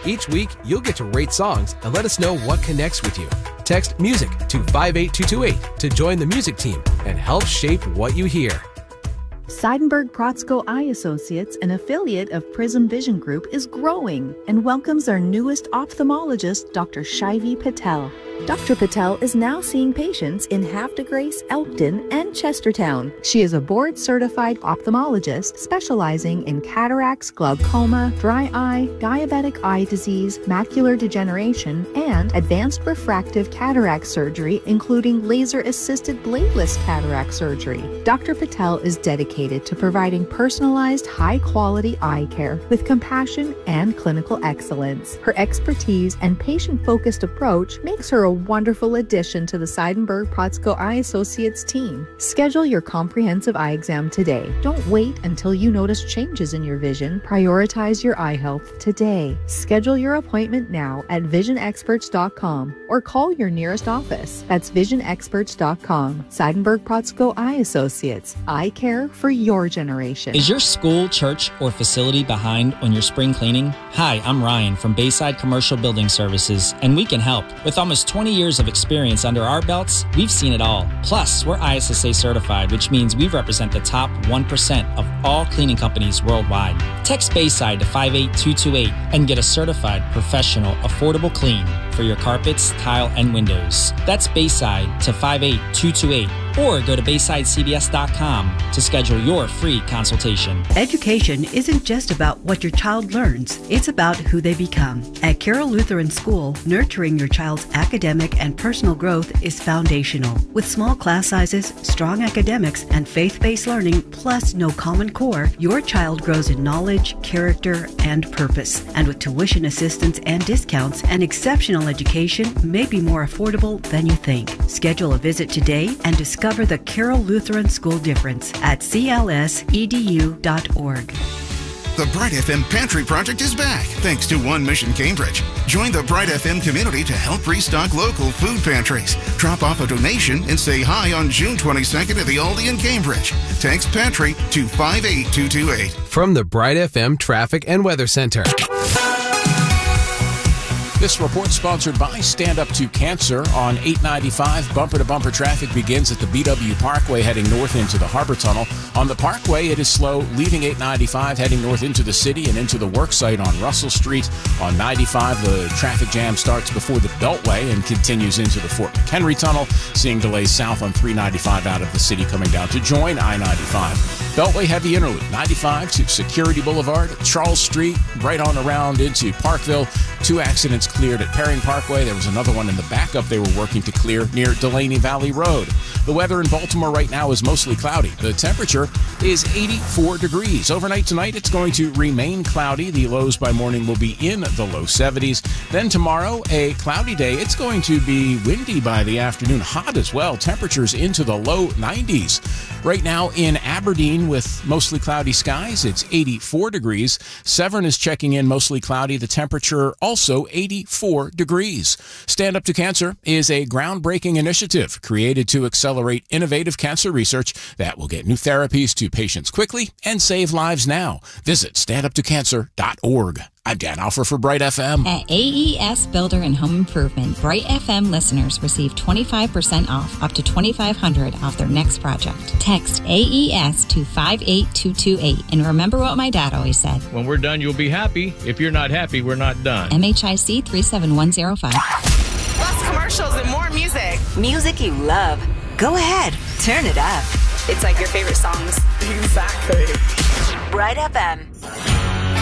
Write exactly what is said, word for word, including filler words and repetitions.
Each week, you'll get to rate songs and let us know what connects with you. Text MUSIC to five eight two two eight to join the music team and help shape what you hear. Seidenberg-Protzko Eye Associates, an affiliate of Prism Vision Group, is growing and welcomes our newest ophthalmologist, Doctor Shivy Patel. Doctor Patel is now seeing patients in Havre de Grace, Elkton, and Chestertown. She is a board-certified ophthalmologist specializing in cataracts, glaucoma, dry eye, diabetic eye disease, macular degeneration, and advanced refractive cataract surgery, including laser-assisted bladeless cataract surgery. Doctor Patel is dedicated to providing personalized, high-quality eye care with compassion and clinical excellence. Her expertise and patient-focused approach makes her a wonderful addition to the Seidenberg-Protzko Eye Associates team. Schedule your comprehensive eye exam today. Don't wait until you notice changes in your vision. Prioritize your eye health today. Schedule your appointment now at vision experts dot com or call your nearest office. That's vision experts dot com. Seidenberg-Protzko Eye Associates. Eye care for your generation. Is your school, church, or facility behind on your spring cleaning? Hi, I'm Ryan from Bayside Commercial Building Services, and we can help. With almost twenty years of experience under our belts, we've seen it all. Plus, we're I S S A certified, which means we represent the top one percent of all cleaning companies worldwide. Text Bayside to five eight two two eight and get a certified, professional, affordable clean for your carpets, tile, and windows. That's Bayside to five eight two two eight. Or go to bayside c b s dot com to schedule your free consultation. Education isn't just about what your child learns, it's about who they become. At Carroll Lutheran School, nurturing your child's academic and personal growth is foundational. With small class sizes, strong academics, and faith-based learning, plus no common core, your child grows in knowledge, character, and purpose. And with tuition assistance and discounts, an exceptional education may be more affordable than you think. Schedule a visit today and discover the Carroll Lutheran School difference at c l s e d u dot org. The Bright F M Pantry Project is back, thanks to One Mission Cambridge. Join the Bright F M community to help restock local food pantries. Drop off a donation and say hi on June twenty-second at the Aldi in Cambridge. Text Pantry to five eight two two eight. From the Bright F M Traffic and Weather Center. This report sponsored by Stand Up to Cancer. On eight ninety-five, bumper-to-bumper traffic begins at the B W Parkway heading north into the Harbor Tunnel. On the Parkway, it is slow, leaving eight ninety-five, heading north into the city and into the work site on Russell Street. On ninety-five, the traffic jam starts before the Beltway and continues into the Fort McHenry Tunnel, seeing delays south on three ninety-five out of the city coming down to join I ninety-five. Beltway heavy interlude, ninety-five to Security Boulevard, Charles Street, right on around into Parkville. Two accidents cleared at Perring Parkway. There was another one in the backup they were working to clear near Delaney Valley Road. The weather in Baltimore right now is mostly cloudy. The temperature is eighty-four degrees. Overnight tonight, it's going to remain cloudy. The lows by morning will be in the low seventies. Then tomorrow, a cloudy day. It's going to be windy by the afternoon, hot as well. Temperatures into the low nineties. Right now in Aberdeen with mostly cloudy skies, it's eighty-four degrees. Severn is checking in mostly cloudy. The temperature also eighty-four degrees. Stand Up to Cancer is a groundbreaking initiative created to accelerate innovative cancer research that will get new therapies to patients quickly and save lives now. Visit stand up to cancer dot org. I'm Dan Alfer for Bright F M. At A E S Builder and Home Improvement, Bright F M listeners receive twenty-five percent off, up to twenty-five hundred dollars off their next project. Text A E S to five eight two two eight. And remember what my dad always said. When we're done, you'll be happy. If you're not happy, we're not done. M H I C three seven one zero five. Less commercials and more music. Music you love. Go ahead. Turn it up. It's like your favorite songs. Exactly. Bright F M.